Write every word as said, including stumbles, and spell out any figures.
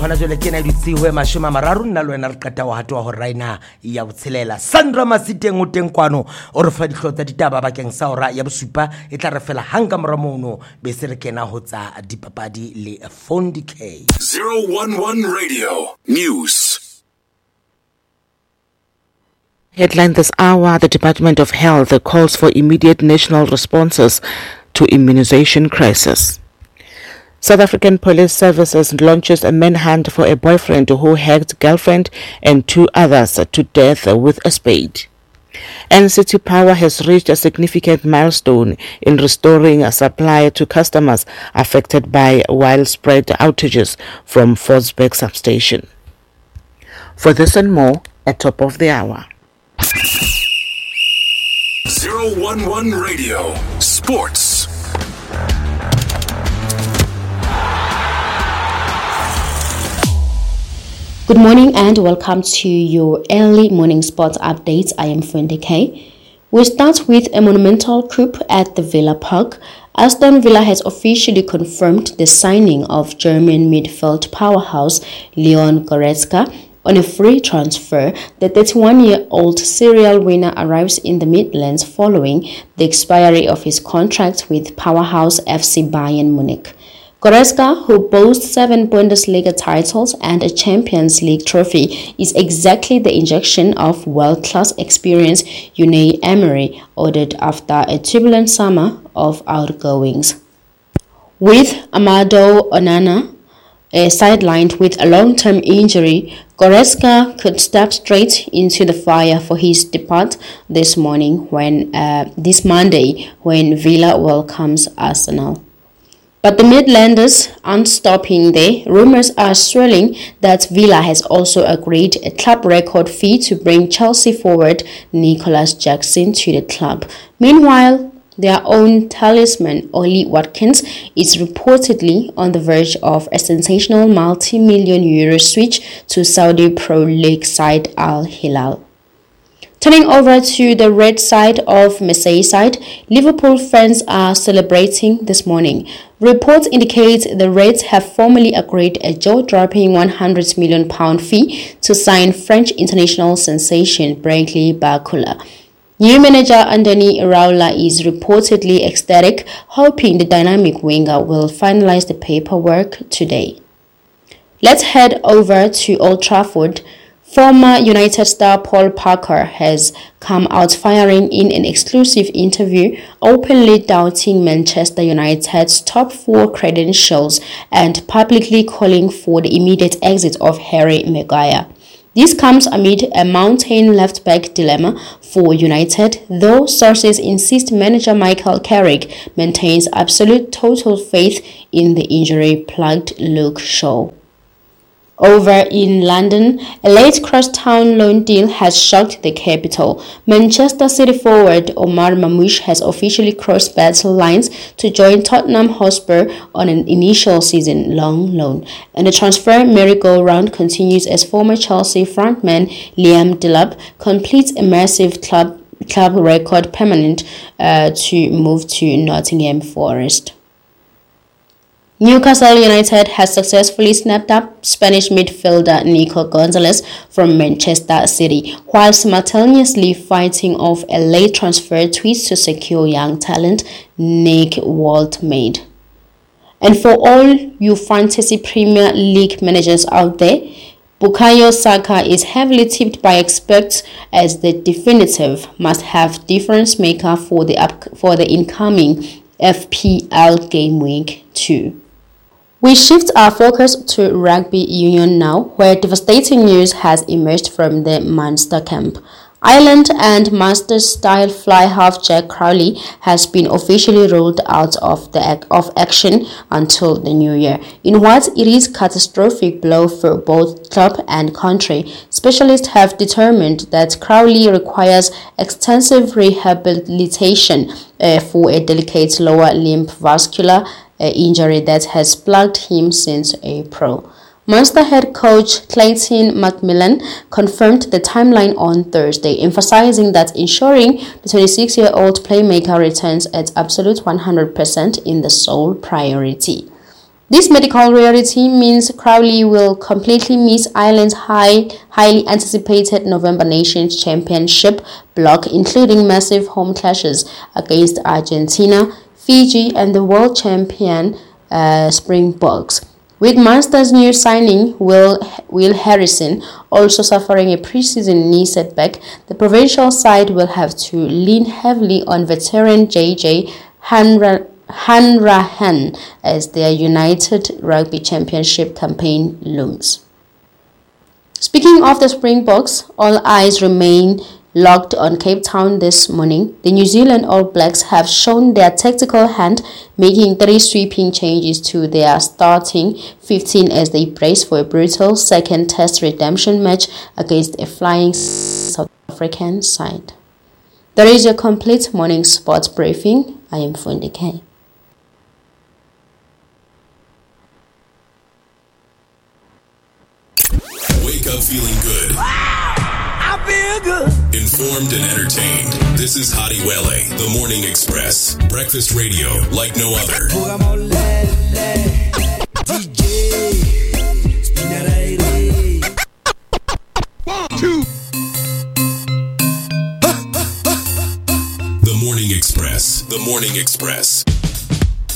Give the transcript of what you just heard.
hona jole ke na ditsi ho mashoma mararo nna le wena re qeta wa hatwa ho raina ya botshelela. Sandra Masiteng o teng kwano o re fa dihlotsa ditaba bakeng sa ora ya bosupa e tla re fela hanga mora mono be se re kena ho tsa dipapadi le Fondi K. zero one one Radio News. Headline this hour, the Department of Health calls for immediate national responses to immunization crisis. South African Police Services launches a manhunt for a boyfriend who hacked girlfriend and two others to death with a spade. N C T Power has reached a significant milestone in restoring a supply to customers affected by widespread outages from Forsberg substation. For this and more, at top of the hour. zero one one Radio Sports. Good morning and welcome to your early morning sports updates. I am Fondi K. We start with a monumental coup at the Villa Park. Aston Villa has officially confirmed the signing of German midfield powerhouse Leon Goretzka on a free transfer. The thirty-one-year-old serial winner arrives in the Midlands following the expiry of his contract with powerhouse F C Bayern Munich. Goretzka, who boasts seven Bundesliga titles and a Champions League trophy, is exactly the injection of world-class experience Unai Emery ordered after a turbulent summer of outgoings. With Amado Onana uh, sidelined with a long-term injury, Goretzka could step straight into the fire for his depart this morning when uh, this Monday when Villa welcomes Arsenal. But the Midlanders aren't stopping there. Rumours are swirling that Villa has also agreed a club record fee to bring Chelsea forward Nicholas Jackson to the club. Meanwhile, their own talisman, Ollie Watkins, is reportedly on the verge of a sensational multi-million euro switch to Saudi Pro League side Al Hilal. Turning over to the red side of Merseyside, Liverpool fans are celebrating this morning. Reports indicate the Reds have formally agreed a jaw-dropping one hundred million pounds fee to sign French international sensation Bradley Barcola. New manager Andoni Iraola is reportedly ecstatic, hoping the dynamic winger will finalize the paperwork today. Let's head over to Old Trafford. Former United star Paul Parker has come out firing in an exclusive interview, openly doubting Manchester United's top four credentials and publicly calling for the immediate exit of Harry Maguire. This comes amid a mounting left-back dilemma for United, though sources insist manager Michael Carrick maintains absolute total faith in the injury-plagued Luke Shaw. Over in London, a late crosstown loan deal has shocked the capital. Manchester City forward Omar Mamouche has officially crossed battle lines to join Tottenham Hotspur on an initial season-long loan. And the transfer merry-go-round continues as former Chelsea frontman Liam Delap completes a massive club club record permanent uh, to move to Nottingham Forest. Newcastle United has successfully snapped up Spanish midfielder Nico Gonzalez from Manchester City, while simultaneously fighting off a late transfer twist to secure young talent Nick Waltmade. And for all you Fantasy Premier League managers out there, Bukayo Saka is heavily tipped by experts as the definitive must-have difference maker for the up, for the incoming F P L game week two. We shift our focus to rugby union now, where devastating news has emerged from the Munster camp. Ireland and Munster-style fly half Jack Crowley has been officially ruled out of the of action until the new year. In what it is catastrophic blow for both club and country, specialists have determined that Crowley requires extensive rehabilitation uh, for a delicate lower limb vascular uh, injury that has plagued him since April. Munster head coach Clayton McMillan confirmed the timeline on Thursday, emphasizing that ensuring the twenty-six-year-old playmaker returns at absolute one hundred percent in the sole priority. This medical rarity means Crowley will completely miss Ireland's high, highly anticipated November Nations Championship block, including massive home clashes against Argentina, Fiji, and the world champion uh, Springboks. With Munster's new signing, Will, Will Harrison, also suffering a preseason knee setback, the provincial side will have to lean heavily on veteran J J Hanra. Hanrahan as their United Rugby Championship campaign looms. Speaking of the Springboks, all eyes remain locked on Cape Town this morning. The New Zealand All Blacks have shown their tactical hand, making three sweeping changes to their starting fifteen as they brace for a brutal second Test redemption match against a flying South African side. There is your complete morning sports briefing. I am Fundi K. Wake up feeling good. Wow, I feel good. Informed and entertained. This is Hadi Wele, The Morning Express. Breakfast radio like no other. One, two. The Morning Express. The Morning Express.